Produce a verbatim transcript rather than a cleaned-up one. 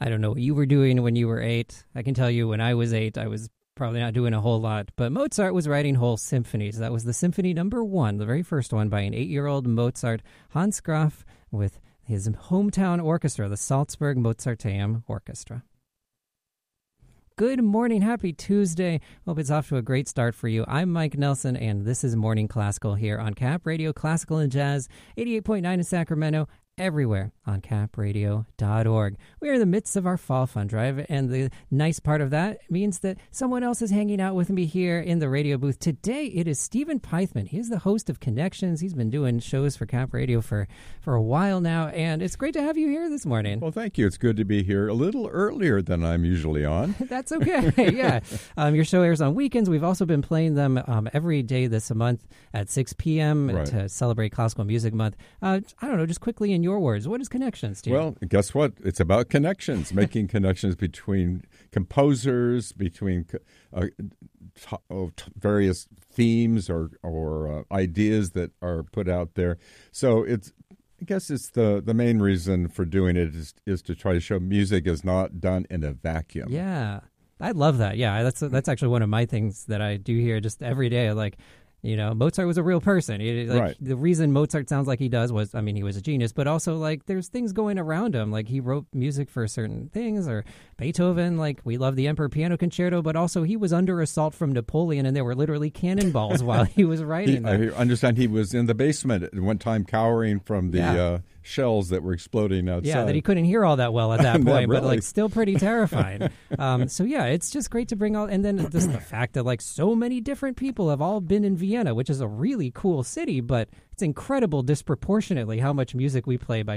I don't know what you were doing when you were eight. I can tell you when I was eight, I was probably not doing a whole lot. But Mozart was writing whole symphonies. That was the symphony number one, the very first one by an eight-year-old Mozart, Hans Graf, with his hometown orchestra, the Salzburg Mozarteum Orchestra. Good morning. Happy Tuesday. Hope it's off to a great start for you. I'm Mike Nelson, and this is Morning Classical here on Cap Radio Classical and Jazz, eighty-eight point nine in Sacramento, everywhere on cap radio dot org. We are in the midst of our Fall Fund Drive, and the nice part of that means that someone else is hanging out with me here in the radio booth. Today, it is Stephen Pythman. He's the host of Connections. He's been doing shows for Cap Radio for, for a while now, and it's great to have you here this morning. Well, thank you. It's good to be here a little earlier than I'm usually on. That's okay. Yeah. Um, your show airs on weekends. We've also been playing them um, every day this month at six p.m. Right. to celebrate Classical Music Month. Uh, I don't know, just quickly in your words, what is Connections, Steve? Well, guess what? It's about connections, making connections between composers, between uh, t- t- various themes or, or uh, ideas that are put out there. So it's, I guess it's the, the main reason for doing it is, is to try to show music is not done in a vacuum. Yeah. I love that. Yeah, that's that's actually one of my things that I do here just every day. Like, you know, Mozart was a real person. He, like, right. The reason Mozart sounds like he does was, I mean, he was a genius, but also, like, there's things going around him. Like, he wrote music for certain things, or Beethoven, like, we love the Emperor Piano Concerto, but also he was under assault from Napoleon, and there were literally cannonballs while he was writing he, that. I understand he was in the basement at one time cowering from the Yeah. uh, shells that were exploding outside. Yeah, that he couldn't hear all that well at that Not point, but, really. like, still pretty terrifying. um, so, yeah, it's just great to bring all, and then just the fact that, like, so many different people have all been in Vienna, which is a really cool city, but it's incredible disproportionately how much music we play by